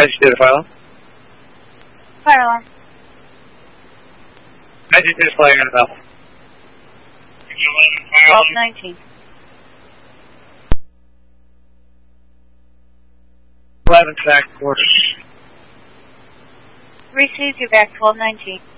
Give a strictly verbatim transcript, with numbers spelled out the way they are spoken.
Agitated fire alarm. Fire alarm. Agitated fire alarm. twelve nineteen. eleven track quarters. Received you back twelve nineteen.